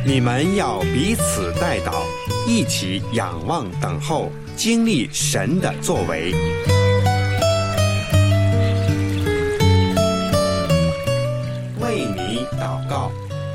你们要彼此代祷，一起仰望等候，经历神的作为。为你祷告。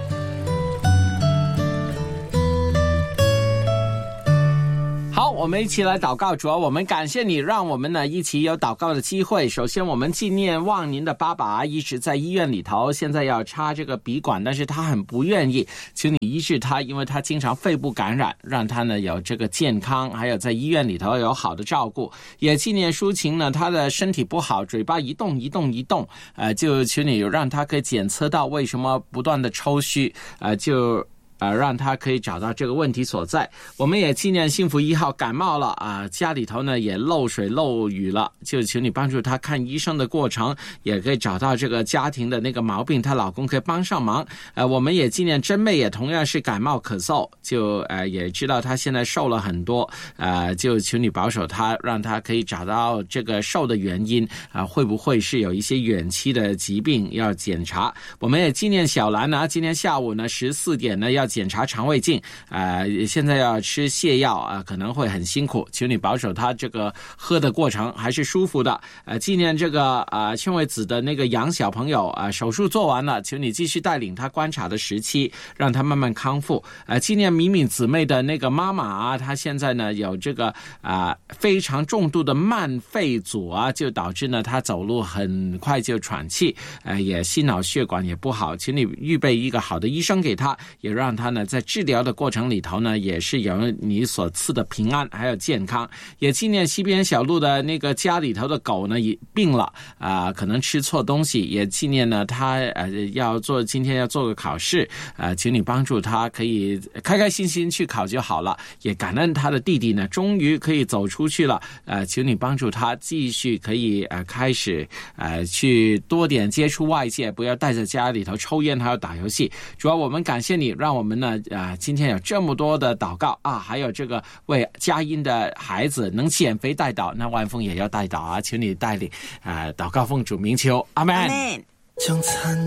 好，我们一起来祷告。主啊，我们感谢你，让我们呢一起有祷告的机会。首先我们纪念望您的爸爸一直在医院里头，现在要插这个鼻管，但是他很不愿意，请你医治他，因为他经常肺部感染，让他呢有这个健康，还有在医院里头有好的照顾。也纪念抒情呢，他的身体不好，嘴巴一动，就请你让他可以检测到为什么不断的抽搐，让他可以找到这个问题所在。我们也纪念幸福1号感冒了家里头呢也漏水漏雨了，就请你帮助他看医生的过程，也可以找到这个家庭的那个毛病，她老公可以帮上忙。我们也纪念真妹，也同样是感冒咳嗽，就也知道她现在瘦了很多，就请你保守她，让她可以找到这个瘦的原因会不会是有一些远期的疾病要检查。我们也纪念小兰呢，今天下午呢14点呢要检查肠胃镜，现在要吃泻药可能会很辛苦，请你保守他这个喝的过程还是舒服的。纪念这个劝慰子的那个杨小朋友手术做完了，请你继续带领他观察的时期，让他慢慢康复。纪念敏敏姊妹的那个妈妈她现在呢有这个非常重度的慢肺阻就导致呢她走路很快就喘气，也心脑血管也不好，请你预备一个好的医生给他，也让他呢在治疗的过程里头呢也是有你所赐的平安还有健康。也纪念西边小路的那个家里头的狗呢也病了可能吃错东西，也纪念呢他今天要做个考试，请你帮助他可以开开心心去考就好了。也感恩他的弟弟呢终于可以走出去了，请你帮助他继续可以开始去多点接触外界，不要待在家里头抽烟还有打游戏。主要我们感谢你，让我们呢今天有这么多的祷告还有这个为佳音的孩子能减肥代祷，那万峰也要代祷请你带领祷告奉主名求，阿们。 将餐